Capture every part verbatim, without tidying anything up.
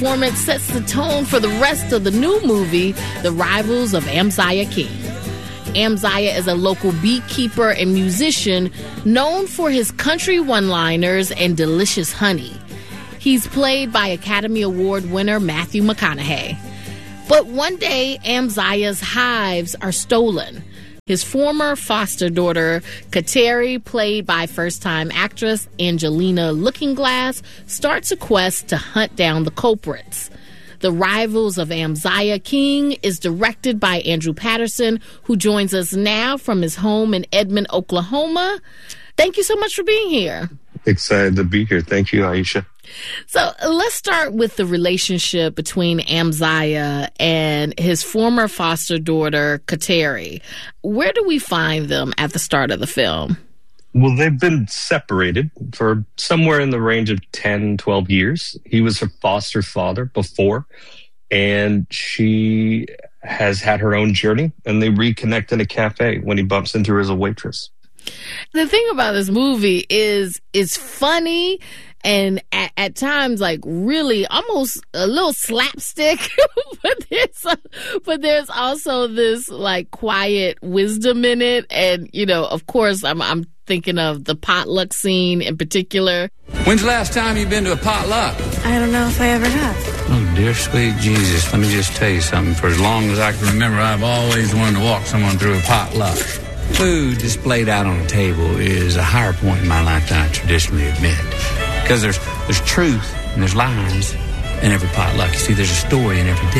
performance sets the tone for the rest of the new movie, The Rivals of Amaziah King. Amaziah is a local beekeeper and musician known for his country one-liners and delicious honey. He's played by Academy Award winner Matthew McConaughey. But one day, Amaziah's hives are stolen. His former foster daughter, Kateri, played by first-time actress Angelina Lookingglass, starts a quest to hunt down the culprits. The Rivals of Amaziah King is directed by Andrew Patterson, who joins us now from his home in Edmond, Oklahoma. Thank you so much for being here. Excited to be here. Thank you, Aisha. So let's start with the relationship between Amaziah and his former foster daughter, Kateri. Where do we find them at the start of the film? Well, they've been separated for somewhere in the range of ten, twelve years. He was her foster father before, and she has had her own journey, and they reconnect in a cafe when he bumps into her as a waitress. The thing about this movie is it's funny and at, at times like really almost a little slapstick, but there's a, but there's also this like quiet wisdom in it. And, you know, of course, I'm I'm thinking of the potluck scene in particular. When's the last time you've been to a potluck? I don't know if I ever have. Oh, dear sweet Jesus, let me just tell you something. For as long as I can remember, I've always wanted to walk someone through a potluck. Food displayed out on a table is a higher point in my life than I traditionally admit. Because there's there's truth and there's lies in every potluck. You see, there's a story in every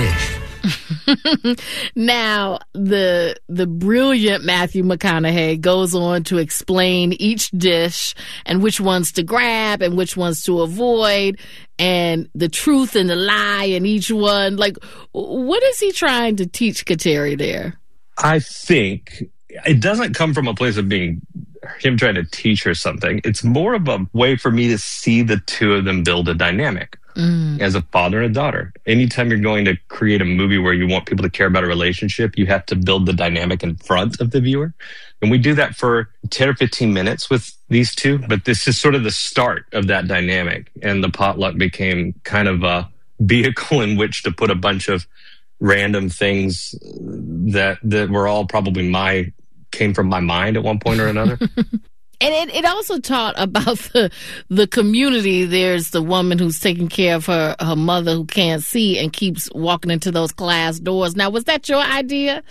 dish. Now, the the brilliant Matthew McConaughey goes on to explain each dish and which ones to grab and which ones to avoid, and the truth and the lie in each one. Like, what is he trying to teach Kateri there? I think it doesn't come from a place of being him trying to teach her something. It's more of a way for me to see the two of them build a dynamic mm. as a father and a daughter. Anytime you're going to create a movie where you want people to care about a relationship, you have to build the dynamic in front of the viewer. And we do that for ten or fifteen minutes with these two, but this is sort of the start of that dynamic. And the potluck became kind of a vehicle in which to put a bunch of random things that that were all probably my came from my mind at one point or another. And it, it also taught about the the community. There's the woman who's taking care of her, her mother who can't see and keeps walking into those glass doors. Now, was that your idea?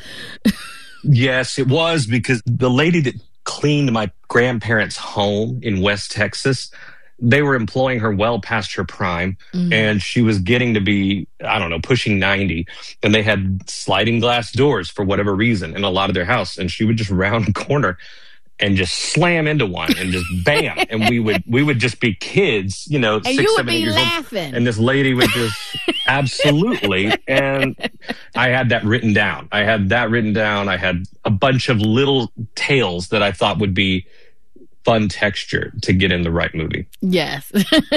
Yes, it was, because the lady that cleaned my grandparents' home in West Texas, they were employing her well past her prime, mm. and she was getting to be, I don't know, pushing ninety. And they had sliding glass doors for whatever reason in a lot of their house. And she would just round a corner and just slam into one and just bam. And we would we would just be kids, you know, and six, you would seven, be eight years laughing. old. And this lady would just absolutely. And I had that written down. I had that written down. I had a bunch of little tales that I thought would be fun texture to get in the right movie. Yes.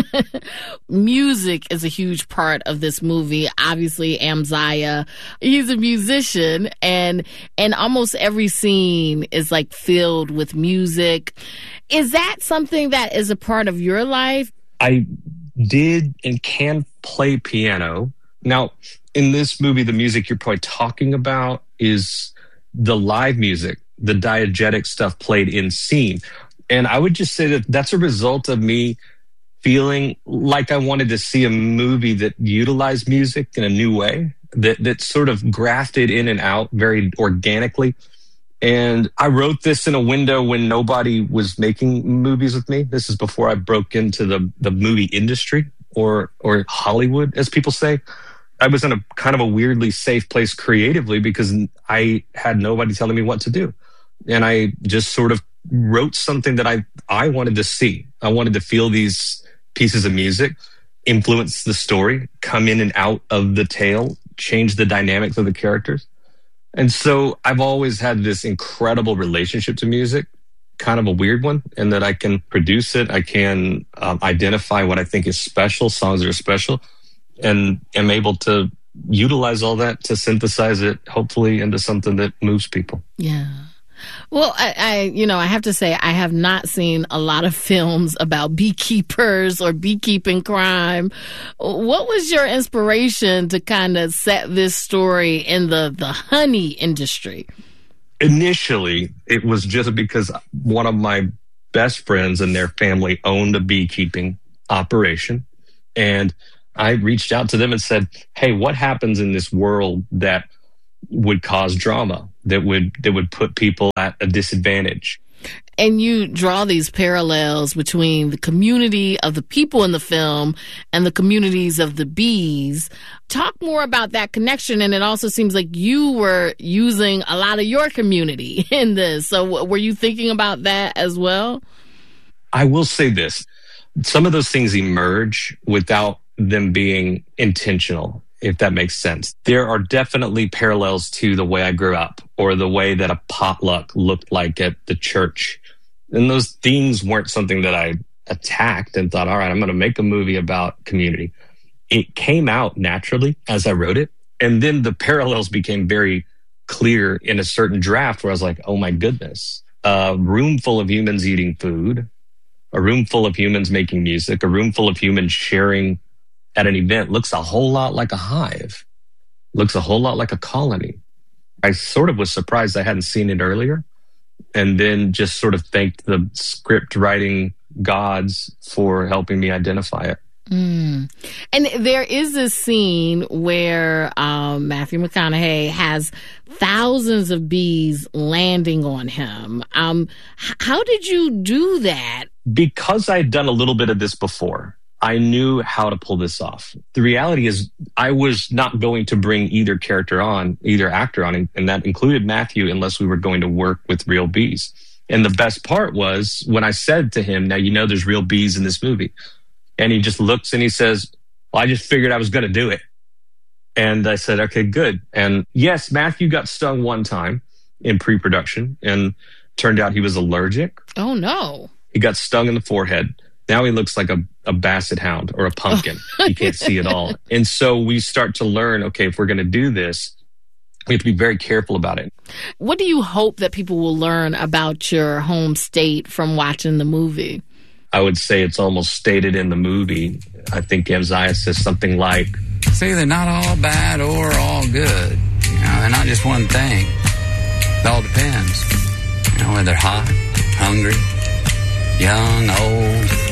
Music is a huge part of this movie. Obviously, Amaziah, he's a musician, and and almost every scene is like filled with music. Is that something that is a part of your life? I did and can play piano. Now, in this movie, the music you're probably talking about is the live music, the diegetic stuff played in scene. And I would just say that that's a result of me feeling like I wanted to see a movie that utilized music in a new way, that that sort of grafted in and out very organically. And I wrote this in a window when nobody was making movies with me. This is before I broke into the, the movie industry, or or Hollywood, as people say. I was in a kind of a weirdly safe place creatively because I had nobody telling me what to do. And I just sort of wrote something that I, I wanted to see. I wanted to feel these pieces of music influence the story, come in and out of the tale, change the dynamics of the characters. And so I've always had this incredible relationship to music, kind of a weird one, in that I can produce it. I can um, identify what I think is special, songs that are special, and am able to utilize all that to synthesize it, hopefully, into something that moves people. Yeah. Well, I, I, you know, I have to say I have not seen a lot of films about beekeepers or beekeeping crime. What was your inspiration to kind of set this story in the, the honey industry? Initially, it was just because one of my best friends and their family owned a beekeeping operation. And I reached out to them and said, hey, what happens in this world that would cause drama, that would that would put people at a disadvantage? And you draw these parallels between the community of the people in the film and the communities of the bees. Talk more about that connection. And it also seems like you were using a lot of your community in this. So were you thinking about that as well? I will say this. Some of those things emerge without them being intentional, if that makes sense. There are definitely parallels to the way I grew up or the way that a potluck looked like at the church. And those themes weren't something that I attacked and thought, all right, I'm going to make a movie about community. It came out naturally as I wrote it. And then the parallels became very clear in a certain draft where I was like, oh my goodness, a room full of humans eating food, a room full of humans making music, a room full of humans sharing at an event looks a whole lot like a hive, looks a whole lot like a colony. I sort of was surprised I hadn't seen it earlier, and then just sort of thanked the script writing gods for helping me identify it. Mm. And there is this scene where um, Matthew McConaughey has thousands of bees landing on him. Um, h- how did you do that? Because I'd done a little bit of this before, I knew how to pull this off. The reality is I was not going to bring either character on, either actor on, and that included Matthew, unless we were going to work with real bees. And the best part was when I said to him, now, you know, there's real bees in this movie. And he just looks and he says, well, I just figured I was going to do it. And I said, okay, good. And yes, Matthew got stung one time in pre-production and turned out he was allergic. Oh, no. He got stung in the forehead. Now he looks like a, a basset hound or a pumpkin. You can't see it all. And so we start to learn, okay, if we're going to do this, we have to be very careful about it. What do you hope that people will learn about your home state from watching the movie? I would say it's almost stated in the movie. I think Amziah says something like, see, they're not all bad or all good. You know, they're not just one thing. It all depends. You know, whether they're hot, hungry, young, old.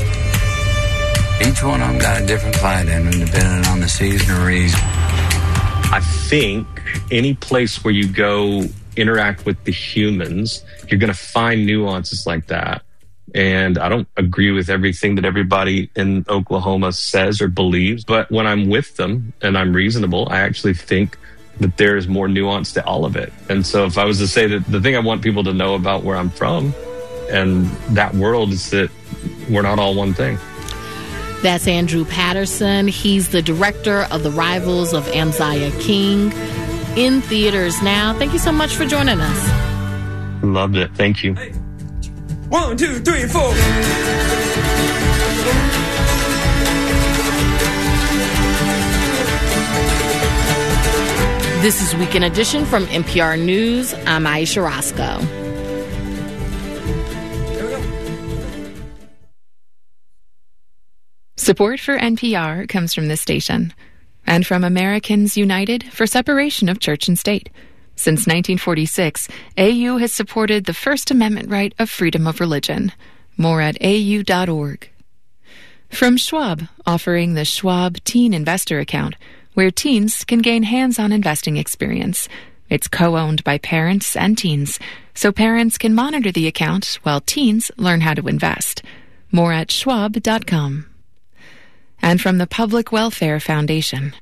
Each one of them got a different fight in them depending on the season or reason. I think any place where you go interact with the humans, you're going to find nuances like that. And I don't agree with everything that everybody in Oklahoma says or believes. But when I'm with them and I'm reasonable, I actually think that there is more nuance to all of it. And so if I was to say that the thing I want people to know about where I'm from and that world is that we're not all one thing. That's Andrew Patterson. He's the director of The Rivals of Amziah King, in theaters now. Thank you so much for joining us. Loved it. Thank you. Hey. One, two, three, four. This is Weekend Edition from N P R News. I'm Aisha Roscoe. Support for N P R comes from this station and from Americans United for Separation of Church and State. Since nineteen forty-six, A U has supported the First Amendment right of freedom of religion. More at A U dot org. From Schwab, offering the Schwab Teen Investor Account, where teens can gain hands-on investing experience. It's co-owned by parents and teens, so parents can monitor the account while teens learn how to invest. More at schwab dot com. And from the Public Welfare Foundation.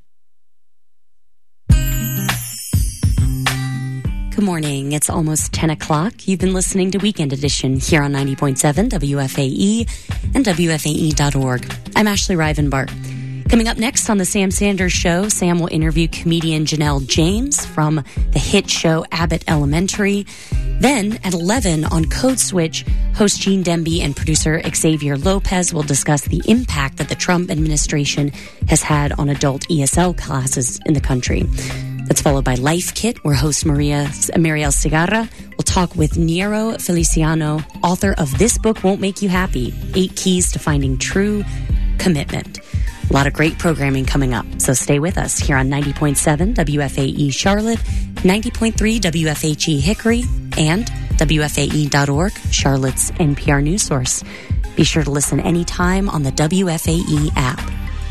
Good morning. It's almost ten o'clock. You've been listening to Weekend Edition here on ninety point seven W F A E and W F A E dot org. I'm Ashley Rivenbark. Coming up next on The Sam Sanders Show, Sam will interview comedian Janelle James from the hit show Abbott Elementary. Then at eleven on Code Switch, host Gene Demby and producer Xavier Lopez will discuss the impact that the Trump administration has had on adult E S L classes in the country. That's followed by Life Kit, where host Maria Mariel Segarra will talk with Nero Feliciano, author of This Book Won't Make You Happy, Eight Keys to Finding True Commitment. A lot of great programming coming up, so stay with us here on ninety point seven W F A E Charlotte, ninety point three W F H E Hickory, and W F A E dot org, Charlotte's N P R news source. Be sure to listen anytime on the W F A E app.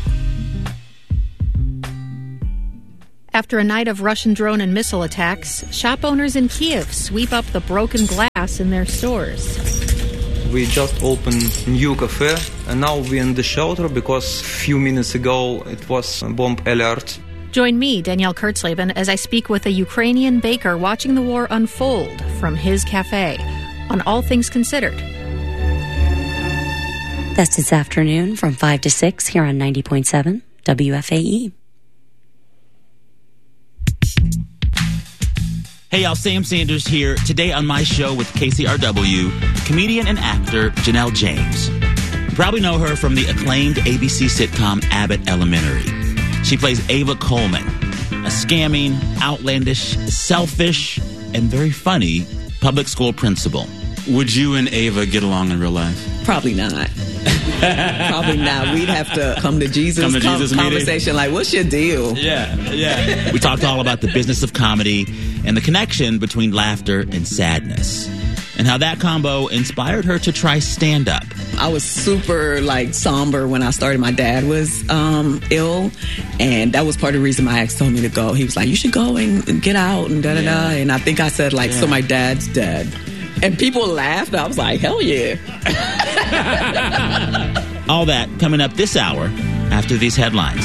After a night of Russian drone and missile attacks, shop owners in Kiev sweep up the broken glass in their stores. We just opened new cafe, and now we're in the shelter because a few minutes ago it was a bomb alert. Join me, Danielle Kurtzleben, as I speak with a Ukrainian baker watching the war unfold from his cafe on All Things Considered. That's this afternoon from five to six here on ninety point seven W F A E. Hey y'all, Sam Sanders here. Today on my show with K C R W, comedian and actor Janelle James. You probably know her from the acclaimed A B C sitcom Abbott Elementary. She plays Ava Coleman, a scamming, outlandish, selfish, and very funny public school principal. Would you and Ava get along in real life? Probably not. Probably not. We'd have to come to Jesus, come to com- Jesus conversation like, what's your deal? Yeah, yeah. We talked all about the business of comedy and the connection between laughter and sadness, and how that combo inspired her to try stand-up. I was super, like, somber when I started. My dad was um, ill, and that was part of the reason my ex told me to go. He was like, you should go and get out and da-da-da. Yeah. And I think I said, like, yeah. So my dad's dead. And people laughed. I was like, hell yeah. All that coming up this hour after these headlines.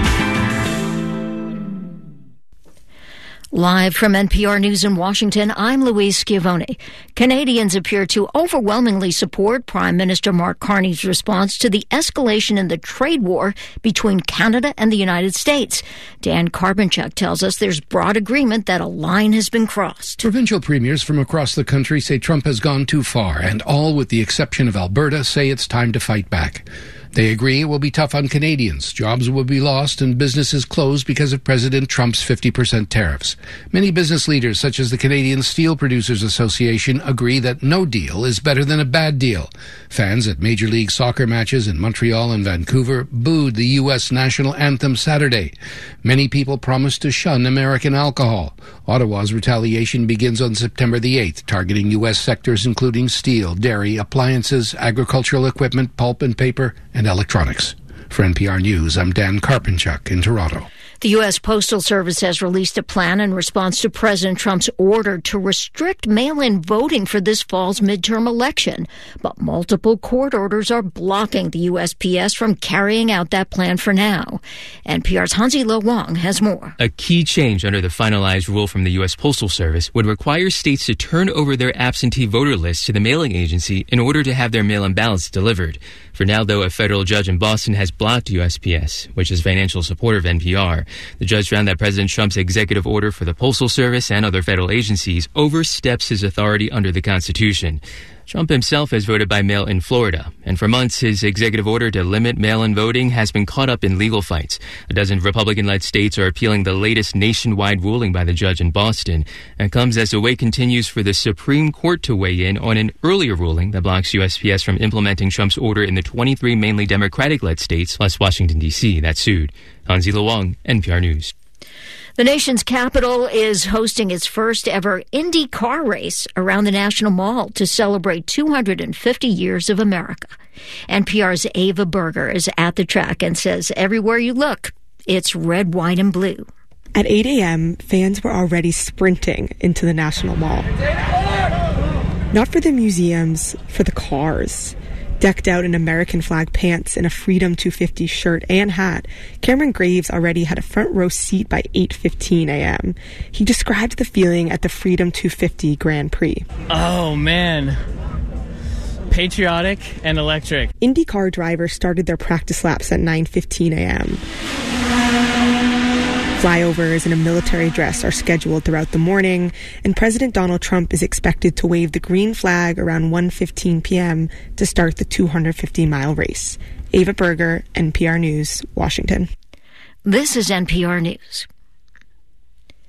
Live from N P R News in Washington, I'm Louise Schiavone. Canadians appear to overwhelmingly support Prime Minister Mark Carney's response to the escalation in the trade war between Canada and the United States. Dan Karpenchuk tells us there's broad agreement that a line has been crossed. Provincial premiers from across the country say Trump has gone too far, and all, with the exception of Alberta, say it's time to fight back. They agree it will be tough on Canadians. Jobs will be lost and businesses closed because of President Trump's fifty percent tariffs. Many business leaders, such as the Canadian Steel Producers Association, agree that no deal is better than a bad deal. Fans at Major League Soccer matches in Montreal and Vancouver booed the U S national anthem Saturday. Many people promised to shun American alcohol. Ottawa's retaliation begins on September the eighth, targeting U S sectors including steel, dairy, appliances, agricultural equipment, pulp and paper, and electronics. For N P R News, I'm Dan Karpenchuk in Toronto. The U S Postal Service has released a plan in response to President Trump's order to restrict mail-in voting for this fall's midterm election. But multiple court orders are blocking the U S P S from carrying out that plan for now. N P R's Hansi Lo Wang has more. A key change under the finalized rule from the U S Postal Service would require states to turn over their absentee voter lists to the mailing agency in order to have their mail-in ballots delivered. For now, though, a federal judge in Boston has blocked U S P S, which is a financial supporter of N P R. The judge found that President Trump's executive order for the Postal Service and other federal agencies oversteps his authority under the Constitution. Trump himself has voted by mail in Florida, and for months his executive order to limit mail-in voting has been caught up in legal fights. A dozen Republican-led states are appealing the latest nationwide ruling by the judge in Boston, and comes as the wait continues for the Supreme Court to weigh in on an earlier ruling that blocks U S P S from implementing Trump's order in the twenty-three mainly Democratic-led states, plus Washington, D C, that sued. Hansi Lo Wang, N P R News. The nation's capital is hosting its first ever Indy car race around the National Mall to celebrate two hundred fifty years of America. N P R's Ava Berger is at the track and says everywhere you look, it's red, white, and blue. At eight a.m., fans were already sprinting into the National Mall. Not for the museums, for the cars. Decked out in American flag pants and a Freedom two fifty shirt and hat, Cameron Graves already had a front row seat by eight fifteen a.m. He described the feeling at the Freedom two fifty Grand Prix. Oh, man. Patriotic and electric. IndyCar drivers started their practice laps at nine fifteen a.m. Flyovers in a military dress are scheduled throughout the morning, and President Donald Trump is expected to wave the green flag around one fifteen p.m. to start the two hundred fifty mile race. Ava Berger, N P R News, Washington. This is N P R News.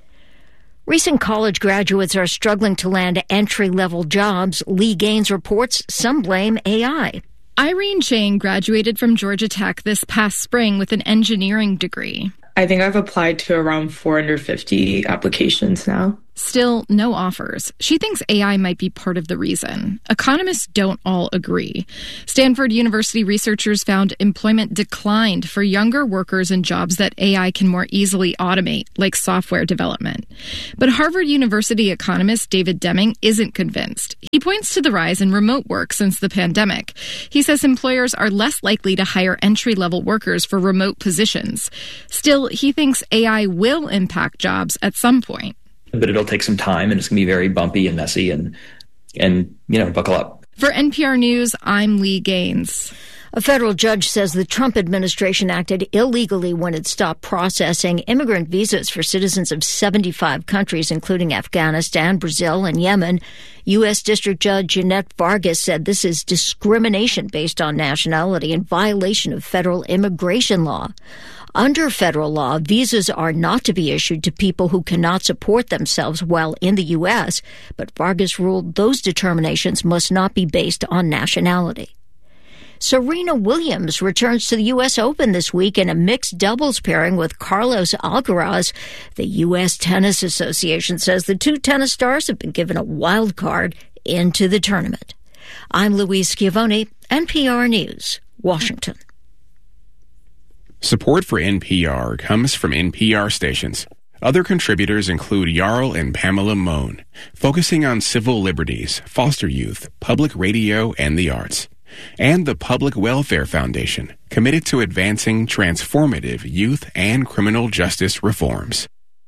Recent college graduates are struggling to land entry-level jobs. Lee Gaines reports some blame A I. Irene Chang graduated from Georgia Tech this past spring with an engineering degree. I think I've applied to around four hundred fifty applications now. Still, no offers. She thinks A I might be part of the reason. Economists don't all agree. Stanford University researchers found employment declined for younger workers in jobs that A I can more easily automate, like software development. But Harvard University economist David Deming isn't convinced. He points to the rise in remote work since the pandemic. He says employers are less likely to hire entry-level workers for remote positions. Still, he thinks A I will impact jobs at some point. But it'll take some time, and it's going to be very bumpy and messy, and, and you know, buckle up. For N P R News, I'm Lee Gaines. A federal judge says the Trump administration acted illegally when it stopped processing immigrant visas for citizens of seventy-five countries, including Afghanistan, Brazil, and Yemen. U S. District Judge Jeanette Vargas said this is discrimination based on nationality in violation of federal immigration law. Under federal law, visas are not to be issued to people who cannot support themselves while in the U S, but Vargas ruled those determinations must not be based on nationality. Serena Williams returns to the U S. Open this week in a mixed doubles pairing with Carlos Alcaraz. The U S. Tennis Association says the two tennis stars have been given a wild card into the tournament. I'm Louise Schiavone, N P R News, Washington. Support for N P R comes from N P R stations. Other contributors include Jarl and Pamela Mohn, focusing on civil liberties, foster youth, public radio, and the arts. And the Public Welfare Foundation, committed to advancing transformative youth and criminal justice reforms.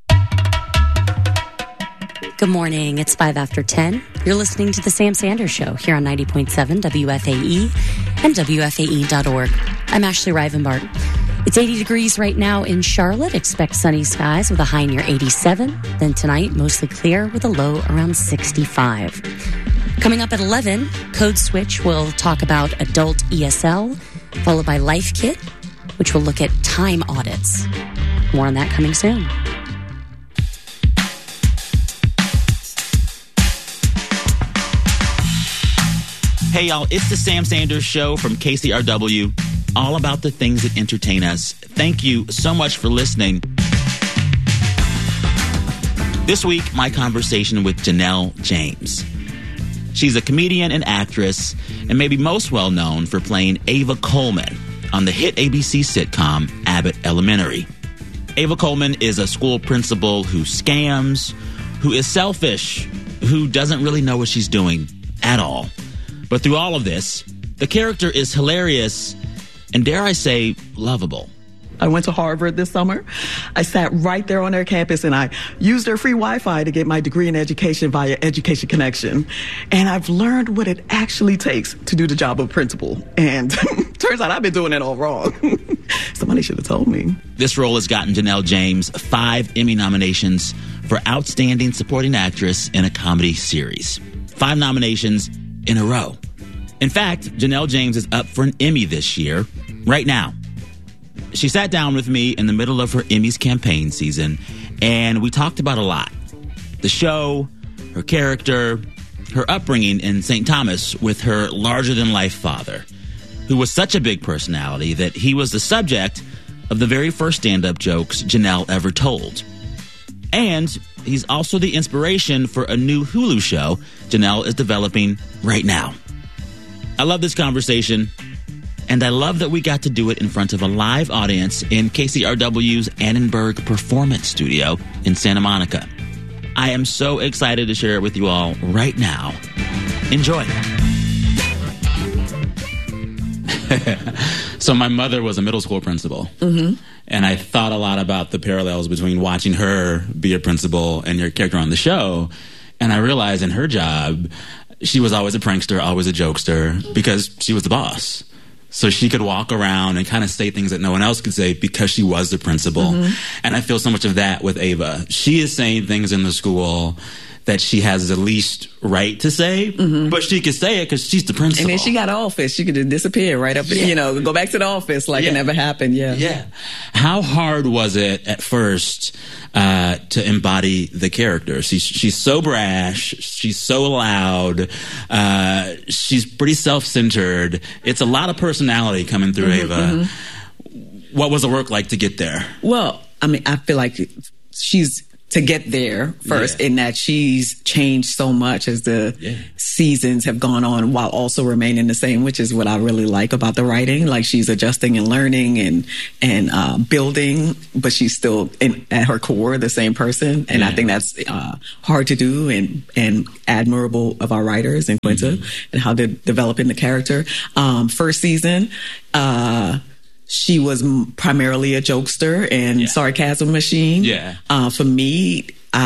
Good morning. It's five after ten. You're listening to The Sam Sanders Show here on ninety point seven W F A E and W F A E dot org. I'm Ashley Rivenbart. It's eighty degrees right now in Charlotte. Expect sunny skies with a high near eighty-seven. Then tonight, mostly clear with a low around sixty-five. Coming up at eleven, Code Switch will talk about adult E S L, followed by Life Kit, which will look at time audits. More on that coming soon. Hey, y'all, it's the Sam Sanders Show from K C R W, all about the things that entertain us. Thank you so much for listening. This week, my conversation with Janelle James. She's a comedian and actress, and maybe most well known for playing Ava Coleman on the hit A B C sitcom Abbott Elementary. Ava Coleman is a school principal who scams, who is selfish, who doesn't really know what she's doing at all. But through all of this, the character is hilarious and, dare I say, lovable. I went to Harvard this summer. I sat right there on their campus and I used their free Wi-Fi to get my degree in education via Education Connection. And I've learned what it actually takes to do the job of principal. And turns out I've been doing it all wrong. Somebody should have told me. This role has gotten Janelle James five Emmy nominations for Outstanding Supporting Actress in a Comedy Series. Five nominations in a row. In fact, Janelle James is up for an Emmy this year, right now. She sat down with me in the middle of her Emmys campaign season, and we talked about a lot. The show, her character, her upbringing in Saint Thomas with her larger-than-life father, who was such a big personality that he was the subject of the very first stand-up jokes Janelle ever told. And he's also the inspiration for a new Hulu show Janelle is developing right now. I love this conversation, and I love that we got to do it in front of a live audience in K C R W's Annenberg Performance Studio in Santa Monica. I am so excited to share it with you all right now. Enjoy. So my mother was a middle school principal, mm-hmm. and I thought a lot about the parallels between watching her be a principal and your character on the show, and I realized in her job, she was always a prankster, always a jokester, because she was the boss. So she could walk around and kind of say things that no one else could say because she was the principal. Mm-hmm. And I feel so much of that with Ava. She is saying things in the school that she has the least right to say, mm-hmm. but she could say it because she's the principal. And then she got an office. She could just disappear right up, yeah. you know, go back to the office like yeah. it never happened. Yeah. Yeah. How hard was it at first uh, to embody the character? She's, she's so brash. She's so loud. Uh, she's pretty self-centered. It's a lot of personality coming through mm-hmm, Ava. Mm-hmm. What was the work like to get there? Well, I mean, I feel like she's to get there first yeah. in that she's changed so much as the yeah. seasons have gone on while also remaining the same, which is what I really like about the writing. Like she's adjusting and learning and and uh, building, but she's still in, at her core the same person. And yeah. I think that's uh, hard to do and and admirable of our writers and Quinta mm-hmm. and how they're developing the character. Um, first season, uh, she was primarily a jokester and yeah. sarcasm machine. Yeah. Uh, for me,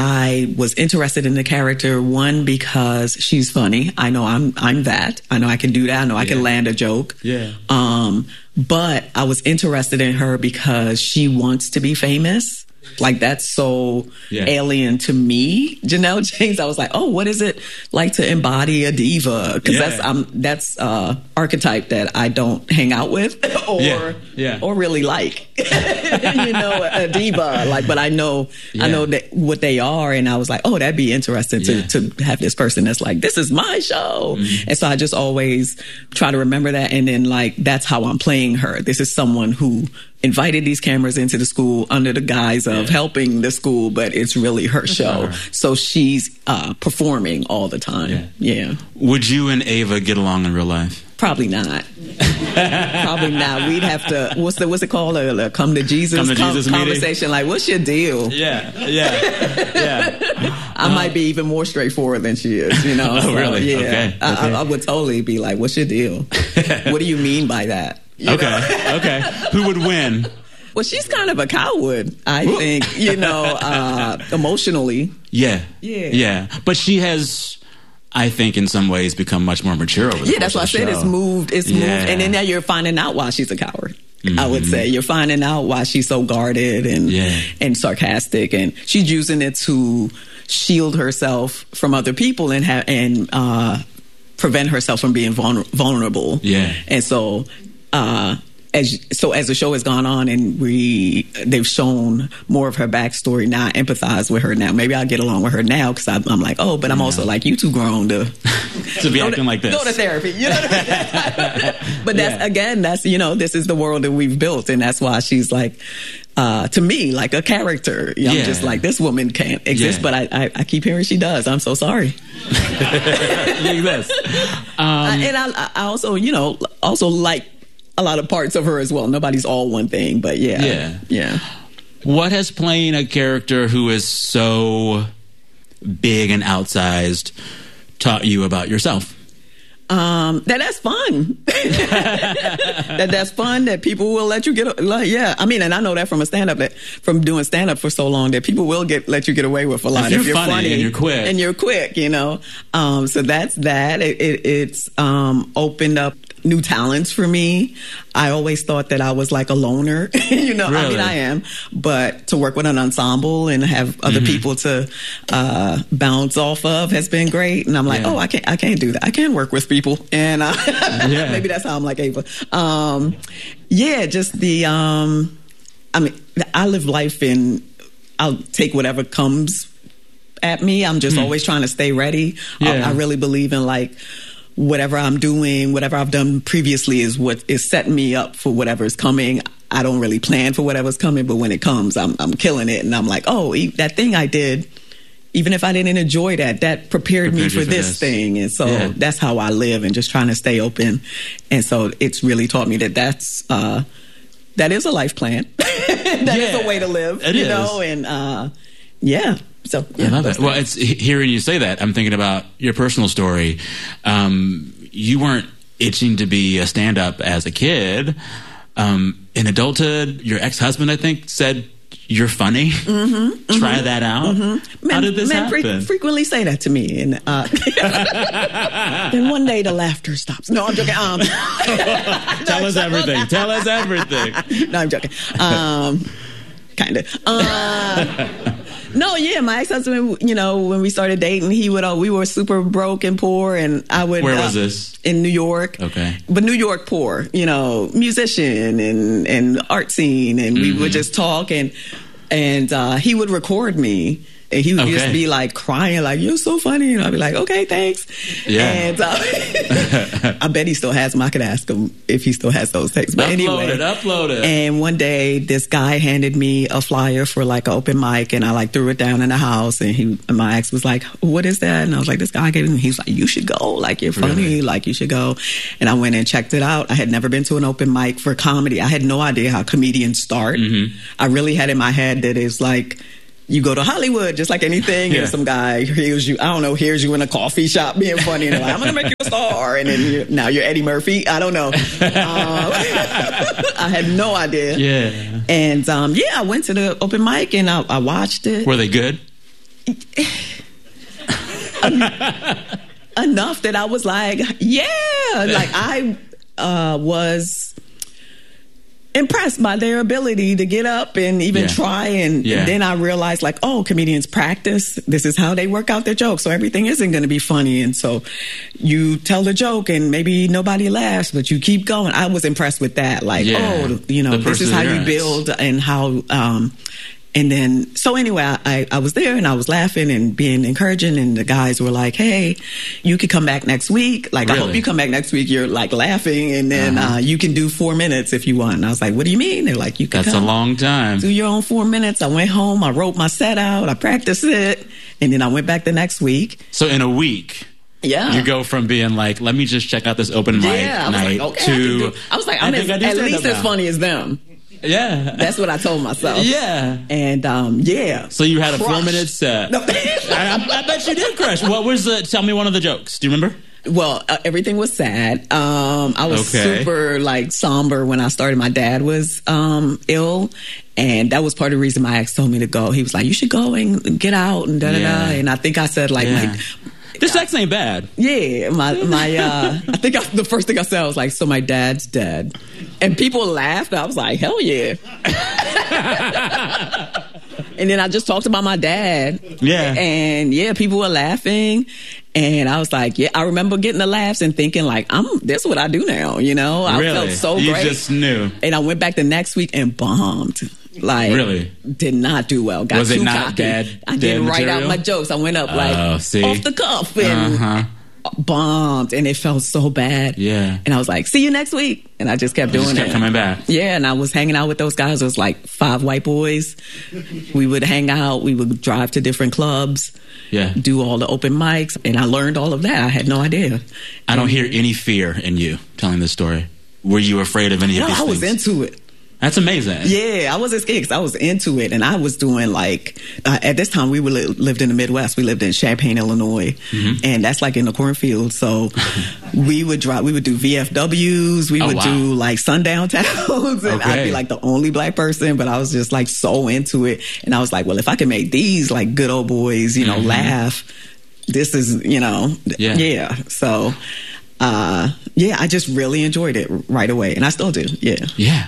I was interested in the character, one, because she's funny. I know I'm I'm that. I know I can do that. I know yeah. I can land a joke. Yeah. Um, but I was interested in her because she wants to be famous. Like, that's so yeah. alien to me, Janelle James. I was like, oh, what is it like to embody a diva? Because yeah. that's um, that's uh, archetype that I don't hang out with or yeah. Yeah. or really like. You know, a diva. Like, but I know yeah. I know that what they are, and I was like, oh, that'd be interesting to yeah. to have this person that's like, this is my show. Mm-hmm. And so I just always try to remember that, and then like that's how I'm playing her. This is someone who invited these cameras into the school under the guise of yeah. helping the school, but it's really her show. Her. So she's uh, performing all the time. Yeah. yeah. Would you and Ava get along in real life? Probably not. Probably not. We'd have to. What's the what's it called? A, a come to Jesus, come to com- Jesus conversation. Like, what's your deal? Yeah, yeah, yeah. I uh, might be even more straightforward than she is. You know? Oh, so, really? Yeah. Okay. I, okay. I, I would totally be like, "What's your deal? What do you mean by that?" You okay. know? Okay. Who would win? Well, she's kind of a coward, I think. You know, uh, emotionally. Yeah. Yeah. Yeah. But she has, I think, in some ways, become much more mature over the Yeah, that's why I said it's moved. It's yeah. moved, and then now you're finding out why she's a coward. Mm-hmm. I would say you're finding out why she's so guarded and yeah. and sarcastic, and she's using it to shield herself from other people and ha- and uh, prevent herself from being vulner- vulnerable. Yeah, and so. Uh, As, so as the show has gone on and we they've shown more of her backstory, now I empathize with her now. Maybe I'll get along with her now because I'm, I'm like, oh, but I'm yeah. also like, you too grown to to be acting to, like this. Go to therapy. You know what I mean? But that's yeah. again, that's you know, this is the world that we've built, and that's why she's like. Uh, to me, like a character. I'm yeah. just like, this woman can't exist, yeah. but I, I, I keep hearing she does. I'm so sorry. Like this. Um, I, and I, I also, you know, also like a lot of parts of her as well. Nobody's all one thing, but yeah. Yeah. Yeah. What has playing a character who is so big and outsized taught you about yourself? Um, that that's fun. that that's fun. That people will let you get. Like, yeah, I mean, and I know that from a stand up, that from doing stand up for so long, that people will get let you get away with a lot if you're, if you're funny, funny and you're quick, and you're quick. You know, um, so that's that. It, it, it's um, opened up new talents for me. I always thought that I was like a loner. you know, really? I mean, I am, but to work with an ensemble and have other mm-hmm. people to uh, bounce off of has been great. And I'm like, yeah. oh, I can't, I can't do that. I can work with people, and uh, yeah. maybe that's how I'm like Ava. Um, yeah, just the. Um, I mean, I live life in. I'll take whatever comes at me. I'm just mm. always trying to stay ready. Yeah. I, I really believe in like. Whatever I'm doing, whatever I've done previously is what is setting me up for whatever's coming. I don't really plan for whatever's coming, but when it comes, I'm, I'm killing it. And I'm like, oh, that thing I did, even if I didn't enjoy that, that prepared, prepared me for, for this, this thing. And so yeah. that's how I live, and just trying to stay open. And so it's really taught me that that's, uh, that is a life plan. that yeah, is a way to live, it you is. know? And, uh, yeah. So yeah, I love it. Well, it's hearing you say that, I'm thinking about your personal story. Um, you weren't itching to be a stand-up as a kid. Um, in adulthood, your ex-husband, I think, said you're funny. Mm-hmm, Try mm-hmm, that out. Mm-hmm. How men, did this men happen? Fre- frequently say that to me, and uh, then one day the laughter stops. No, I'm joking. Um, Tell us everything. Tell us everything. No, I'm joking. Um, kind of. Uh, No, yeah, my ex-husband, you know, when we started dating, he would, uh, we were super broke and poor, and I would... Where uh, was this? In New York. Okay. But New York poor, you know, musician and, and art scene, and we mm-hmm. would just talk, and, and uh, he would record me. And he would okay. just be like crying, like, you're so funny. And I'd be like, okay, thanks. Yeah. And uh, I bet he still has them. I could ask him if he still has those tapes. But upload anyway. it, upload it. And one day, this guy handed me a flyer for like an open mic, and I like threw it down in the house. And he, and my ex was like, what is that? And I was like, this guy gave me. He's like, you should go. Like, you're funny. Really? Like, you should go. And I went and checked it out. I had never been to an open mic for comedy. I had no idea how comedians start. Mm-hmm. I really had in my head that it's like, you go to Hollywood, just like anything, yeah. and some guy hears you, I don't know, hears you in a coffee shop being funny, and they're like, I'm going to make you a star, and then you're, now you're Eddie Murphy. I don't know. uh, I had no idea. Yeah. And, um, yeah, I went to the open mic, and I, I watched it. Were they good? Enough that I was like, yeah. Like, I uh, was... impressed by their ability to get up and even yeah. try. And, yeah. and then I realized, like, oh, comedians practice. This is how they work out their jokes. So everything isn't going to be funny. And so you tell the joke and maybe nobody laughs, but you keep going. I was impressed with that. Like, yeah. oh, you know, this is how you build and how... Um, And then, so anyway, I, I was there and I was laughing and being encouraging, and the guys were like, hey, you could come back next week. Like, really? I hope you come back next week. You're like laughing, and then uh-huh. uh, you can do four minutes if you want. And I was like, what do you mean? They're like, you can That's come. a long time. Do your own four minutes. I went home, I wrote my set out, I practiced it, and then I went back the next week. So in a week... Yeah. You go from being like, let me just check out this open mic yeah, night like, okay, to... I, I was like, I'm as, at least as funny as them. Yeah. That's what I told myself. Yeah. And, um, yeah. So you had a Crushed. four minute set. No. I, I bet you did crush. What was the, tell me one of the jokes. Do you remember? Well, uh, everything was sad. Um, I was okay. super, like, somber when I started. My dad was um, ill, and that was part of the reason my ex told me to go. He was like, you should go and get out, and da-da-da. Yeah. And I think I said, like, yeah. my... This sex ain't bad. Yeah, my my. Uh, I think I, the first thing I said was like, "So my dad's dead," and people laughed. I was like, "Hell yeah!" And then I just talked about my dad. Yeah, and yeah, people were laughing, and I was like, "Yeah." I remember getting the laughs and thinking, like, "I'm this is what I do now." You know, I really? felt so you great. You just knew. And I went back the next week and bombed. Like, really? Did not do well. Got was it too not cocky. bad? I didn't write out my jokes. I went up like oh, see? off the cuff and uh-huh. bombed, and it felt so bad. Yeah. And I was like, "See you next week," and I just kept you doing just kept it. Coming back. Yeah, and I was hanging out with those guys. It was like five white boys. We would hang out. We would drive to different clubs. Yeah. Do all the open mics, and I learned all of that. I had no idea. I don't hear any fear in you telling this story. Were you afraid of any no, of these I things? was into it. That's amazing. Yeah, I wasn't scared because I was into it, and I was doing like uh, at this time we were li- lived in the Midwest. We lived in Champaign, Illinois, mm-hmm. and that's like in the cornfield. So we would drive. We would do V F Ws. We oh, would wow. do like sundown towns, and okay. I'd be like the only black person. But I was just like so into it, and I was like, well, if I can make these like good old boys, you know, mm-hmm. laugh, this is you know, yeah. yeah. So uh, yeah, I just really enjoyed it right away, and I still do. Yeah, yeah.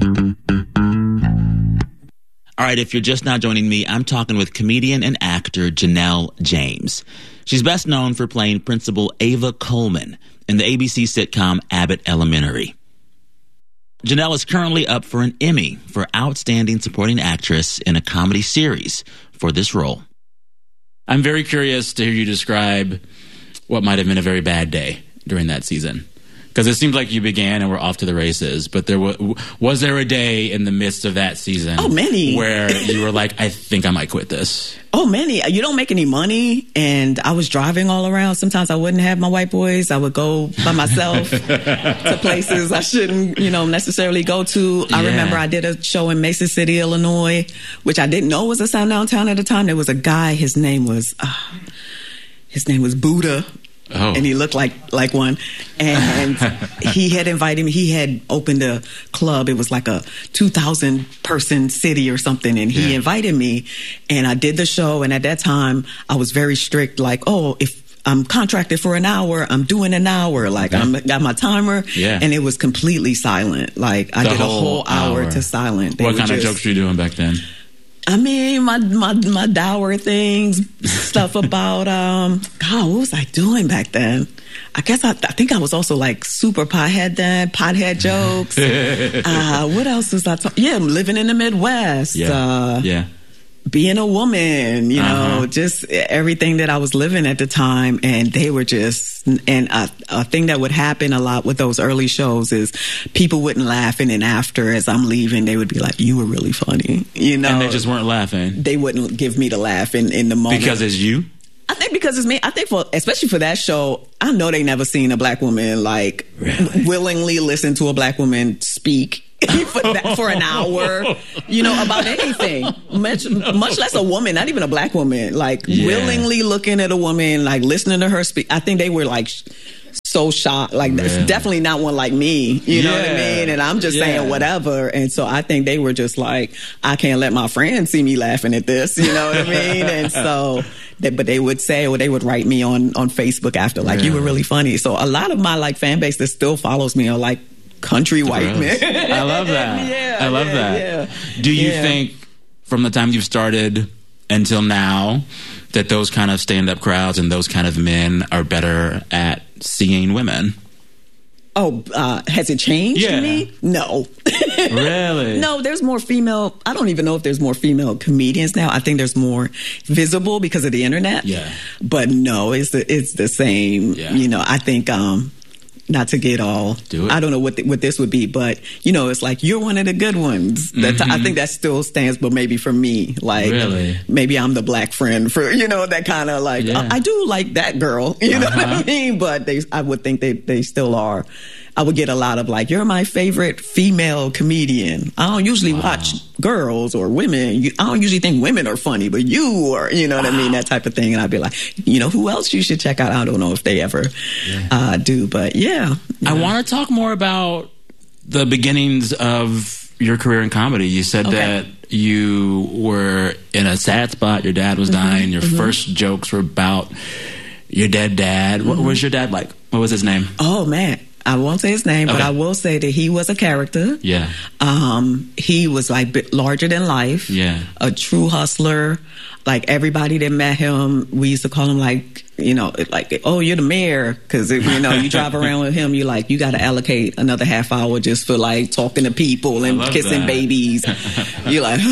All right, if you're just now joining me, I'm talking with comedian and actor Janelle James. She's best known for playing Principal Ava Coleman in the A B C sitcom Abbott Elementary. Janelle is currently up for an Emmy for Outstanding Supporting Actress in a Comedy Series for this role. I'm very curious to hear you describe what might have been a very bad day during that season. Because it seemed like you began and were off to the races, but there was, was there a day in the midst of that season? Oh, many. Where you were like, I think I might quit this. Oh, many. You don't make any money, and I was driving all around. Sometimes I wouldn't have my white boys. I would go by myself to places I shouldn't, you know, necessarily go to. I yeah. remember I did a show in Mason City, Illinois, which I didn't know was a sundown town at the time. There was a guy. His name was uh, his name was Buddha. Oh. And he looked like like one. And he had invited me. He had opened a club. It was like a two thousand person city or something. And he yeah. invited me. And I did the show. And at that time, I was very strict. Like, oh, if I'm contracted for an hour, I'm doing an hour. Like, okay. I got my timer. Yeah. And it was completely silent. Like, I the did whole a whole hour, hour to silent. They what kind just, of jokes were you doing back then? I mean, my my my dour things, stuff about um. God, what was I doing back then? I guess I, I think I was also like super pothead then, pothead jokes. uh, what else was I talking? Yeah, I'm living in the Midwest. Yeah. Uh, yeah. Being a woman, you know, Uh-huh. just everything that I was living at the time. And they were just, and a, a thing that would happen a lot with those early shows is people wouldn't laugh. And then after, as I'm leaving, they would be like, you were really funny, you know. And they just weren't laughing. They wouldn't give me the laugh in, in the moment. Because it's you? I think because it's me. I think for, especially for that show, I know they never seen a black woman like Really? willingly listen to a black woman speak for, that, for an hour, you know, about anything. Much, much less a woman, not even a black woman, like Yeah. willingly looking at a woman, like listening to her speak. I think they were like so shocked. Like, that's Really? definitely not one like me. You know what I Yeah. mean? And I'm just Yeah. saying whatever. And so I think they were just like, I can't let my friends see me laughing at this. You know what I mean? And so, they, but they would say, or they would write me on, on Facebook after, like, you were really funny. So a lot of my like fan base that still follows me are like country white men. I love that. Yeah, I love yeah, that. yeah. Do you Yeah. think from the time you've started until now that those kind of stand-up crowds and those kind of men are better at seeing women? Oh, uh, has it changed Yeah. to me? No. Really? No, there's more female. I don't even know if there's more female comedians now. I think there's more visible because of the internet. Yeah. But no, it's the it's the same. Yeah. You know, I think um, not to get all. Do it. I don't know what the, what this would be, but you know, it's like you're one of the good ones. That Mhm. I think that still stands, but maybe for me, like Really? maybe I'm the black friend for you know that kind of like Yeah. I, I do like that girl. You know what I Uh-huh. mean? But they, I would think they they still are. I would get a lot of like, you're my favorite female comedian. I don't usually watch girls or women. You, I don't usually think women are funny, but you are, you know what I mean? That type of thing. And I'd be like, you know, who else you should check out? I don't know if they ever uh, do, but yeah. I want to talk more about the beginnings of your career in comedy. You said Okay. that you were in a sad spot. Your dad was Mm-hmm. dying. Your first jokes were about your dead dad. What Mm-hmm. was your dad like? What was his name? Oh, man. I won't say his name, but Okay. I will say that he was a character. Yeah. Um, he was like bit larger than life. Yeah. A true hustler. Like everybody that met him, we used to call him like, you know, like, oh, you're the mayor. Cause if, you know, you drive around with him, you like, you got to allocate another half hour just for like talking to people and love kissing that. babies. You're like,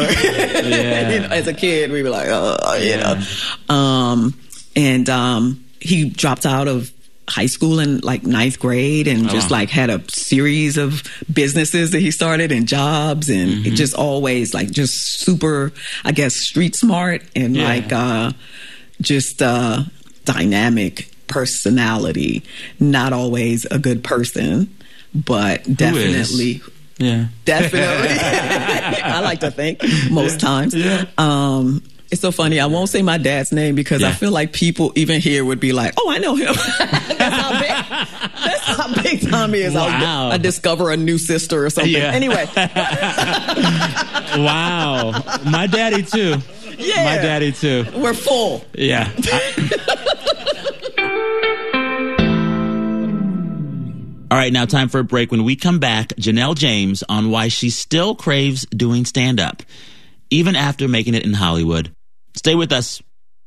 Yeah. you know, as a kid, we were like, oh, you know. Um, and, um, he dropped out of high school in like ninth grade and Oh, just wow. like had a series of businesses that he started and jobs and Mm-hmm. it just always like just super, I guess, street smart and Yeah. like uh just uh dynamic personality. Not always a good person, but definitely Yeah. definitely I like to think most times. Um it's so funny. I won't say my dad's name because I Yeah. feel like people even here would be like, "Oh, I know him." That's how big. That's how big Tommy is. Wow. I, I discover a new sister or something. Yeah. Anyway, Wow. My daddy too. Yeah. My daddy too. we're full. Yeah. All right, now time for a break. When we come back, Janelle James on why she still craves doing stand-up, even after making it in Hollywood. Stay with us.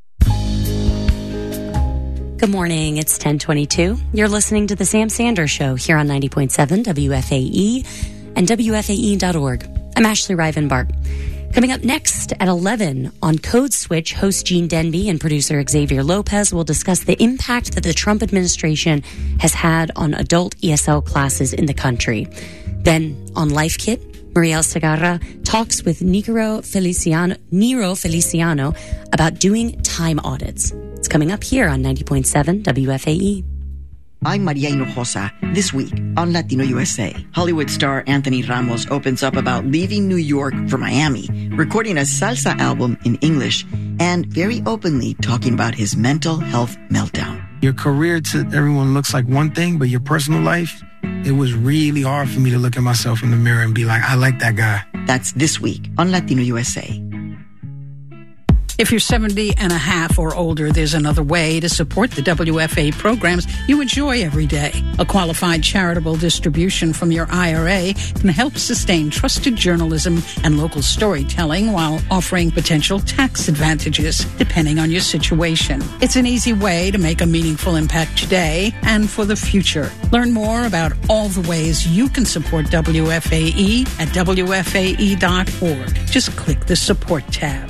Good morning. It's ten twenty-two. You're listening to The Sam Sanders Show here on ninety point seven W F A E and W F A E dot org. I'm Ashley Rivenbark. Coming up next at eleven on Code Switch, host Gene Denby and producer Xavier Lopez will discuss the impact that the Trump administration has had on adult E S L classes in the country. Then on Life Kit, Marielle Segarra talks with Nero Feliciano, Nero Feliciano about doing time audits. It's coming up here on ninety point seven W F A E. I'm Maria Hinojosa. This week on Latino U S A, Hollywood star Anthony Ramos opens up about leaving New York for Miami, recording a salsa album in English, and very openly talking about his mental health meltdown. Your career to everyone looks like one thing, but your personal life, it was really hard for me to look at myself in the mirror and be like, I like that guy. That's this week on Latino U S A. If you're seventy and a half or older, there's another way to support the W F A programs you enjoy every day. A qualified charitable distribution from your I R A can help sustain trusted journalism and local storytelling while offering potential tax advantages, depending on your situation. It's an easy way to make a meaningful impact today and for the future. Learn more about all the ways you can support W F A E at W F A E dot org. Just click the support tab.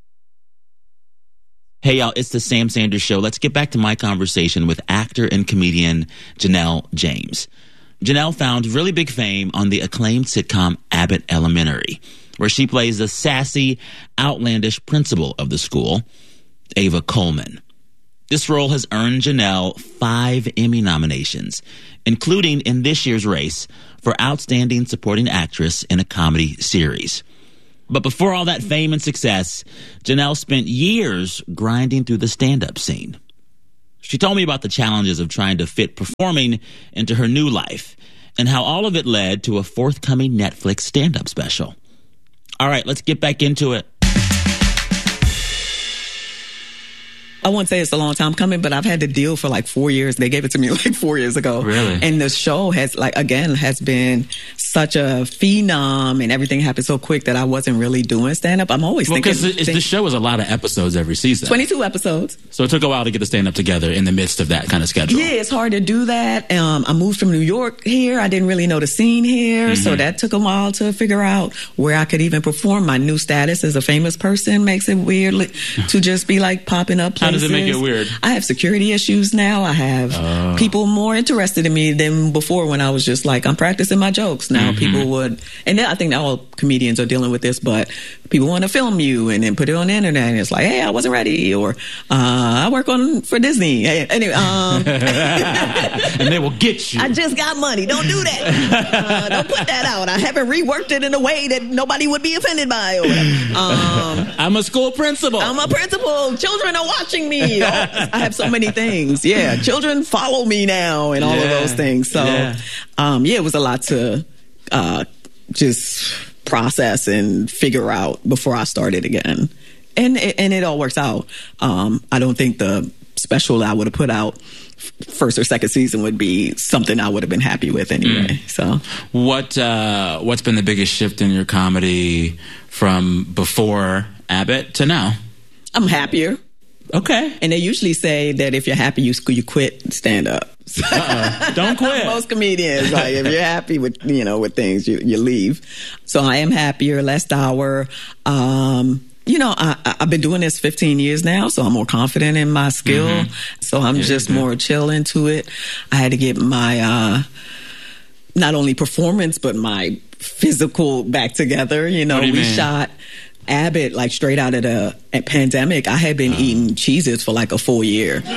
Hey, y'all, it's the Sam Sanders Show. Let's get back to my conversation with actor and comedian Janelle James. Janelle found really big fame on the acclaimed sitcom Abbott Elementary, where she plays the sassy, outlandish principal of the school, Ava Coleman. This role has earned Janelle five Emmy nominations, including in this year's race for Outstanding Supporting Actress in a Comedy Series. But before all that fame and success, Janelle spent years grinding through the stand-up scene. She told me about the challenges of trying to fit performing into her new life and how all of it led to a forthcoming Netflix stand-up special. All right, let's get back into it. I won't say it's a long time coming, but I've had the deal for like four years. They gave it to me like four years ago. Really? And the show has, like, again, has been such a phenom, and everything happened so quick that I wasn't really doing stand-up. I'm always well, thinking... because the show is a lot of episodes every season. twenty-two episodes. So it took a while to get the stand-up together in the midst of that kind of schedule. Yeah, it's hard to do that. Um, I moved from New York here. I didn't really know the scene here, mm-hmm. so that took a while to figure out where I could even perform. My new status as a famous person makes it weird to just be, like, popping up places. How does it make it weird? I have security issues now. I have uh. people more interested in me than before when I was just like, I'm practicing my jokes. Now mm-hmm. people would, and then I think all comedians are dealing with this, but people want to film you and then put it on the internet, and it's like, hey, I wasn't ready, or uh, I work on for Disney. Hey, anyway, um, and they will get you. I just got money. Don't do that. Uh, don't put that out. I haven't reworked it in a way that nobody would be offended by. Or whatever. Um, I'm a school principal. I'm a principal. Children are watching me. I have so many things. Yeah. Children follow me now and all yeah. of those things. So, yeah. Um, yeah, it was a lot to uh, just process and figure out before I started again. And it, and it all works out. Um, I don't think the special I would have put out first or second season would be something I would have been happy with anyway. Mm. So, what uh, what's been the biggest shift in your comedy from before Abbott to now? I'm happier. Okay. And they usually say that if you're happy, you you quit stand up. Uh-uh. Don't quit. Most comedians, like, if you're happy with, you know, with things, you, you leave. So I am happier, less dour. Um, you know, I, I've been doing this fifteen years now, so I'm more confident in my skill. Mm-hmm. So I'm yeah, just more chill into it. I had to get my, uh, not only performance, but my physical back together. You know, you we mean? shot Abbott, like, straight out of the pandemic. I had been uh. eating Cheez-Its for like a full year. Like,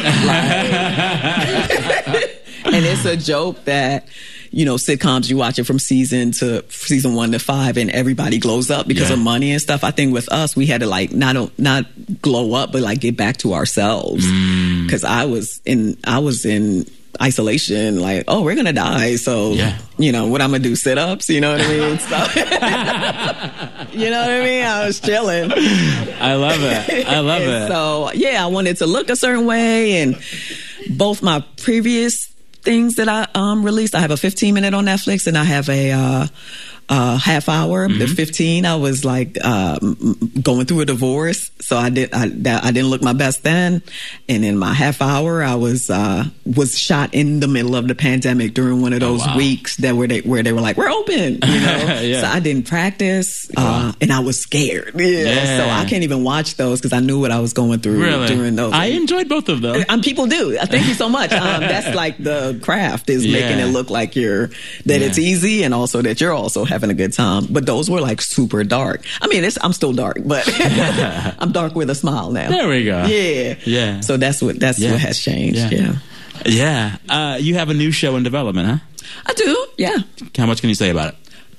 and it's a joke that, you know, sitcoms, you watch it from season to season one to five and everybody glows up because yeah. of money and stuff. I think with us, we had to, like, not not glow up, but, like, get back to ourselves. Because mm. I was in, I was in isolation, like, oh, we're gonna die, so yeah. you know what I'm gonna do, sit-ups, you know what I mean? So, you know what I mean? I was chilling. I love it. I love it. So yeah, I wanted to look a certain way, and both my previous things that I um, released, I have a fifteen minute on Netflix, and I have a uh, uh, half hour. Mm-hmm. The fifteen, I was like uh, going through a divorce, so I did. I, I didn't look my best then. And in my half hour, I was uh, was shot in the middle of the pandemic during one of those oh, wow. weeks that where they where they were like, we're open, you know. yeah. So I didn't practice, uh, wow. and I was scared. Yeah. yeah. So I can't even watch those because I knew what I was going through really? during those. I enjoyed both of them. Um, people do. Thank you so much. Um, that's like the craft is yeah. making it look like you're that yeah. it's easy, and also that you're also having a good time. But those were like super dark. I mean, it's, I'm still dark, but I'm dark with a smile now. There we go. Yeah. Yeah. So that's what that's yeah. what has changed. Yeah. Yeah. yeah. Uh, you have a new show in development, huh? I do. Yeah. How much can you say about it?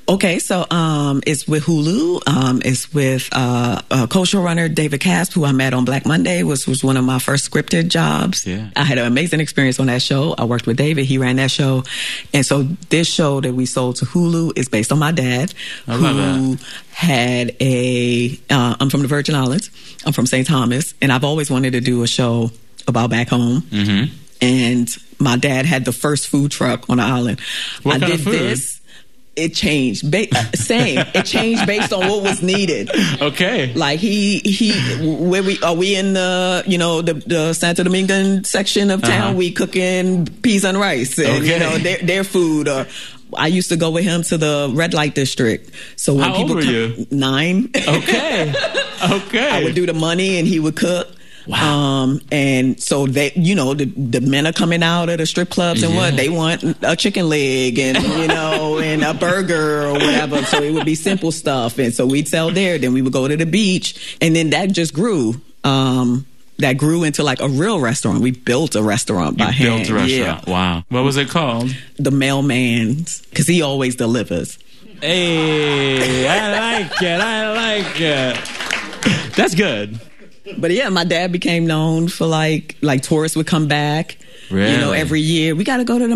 Okay, so um, it's with Hulu. Um, it's with uh, uh, co-showrunner David Casp, who I met on Black Monday, was was one of my first scripted jobs. Yeah. I had an amazing experience on that show. I worked with David. He ran that show. And so this show that we sold to Hulu is based on my dad, I love who that. had a... Uh, I'm from the Virgin Islands. I'm from Saint Thomas. And I've always wanted to do a show about back home. Mm-hmm. And my dad had the first food truck on the island. What I kind did of food? this. It changed. Ba- same. It changed based on what was needed. Okay. Like he he. Where we are we in the you know the, the Santo Domingo section of town? Uh-huh. We cooking peas and rice and Okay. you know their their food. Or I used to go with him to the red light district. So when How old people were come, you? Nine. Okay. Okay. I would do the money and he would cook. Wow. Um, and so they, you know, the, the men are coming out of the strip clubs and Yeah. what they want a chicken leg and, you know, and a burger or whatever. So it would be simple stuff. And so we'd sell there. Then we would go to the beach and then that just grew. Um, that grew into like a real restaurant. We built a restaurant by You hand. built a restaurant. Yeah. Wow. What was it called? The Mailman's, because he always delivers. Hey, I like it. I like it. That's good. But yeah, my dad became known for like like tourists would come back. Really? You know, every year we got to go to the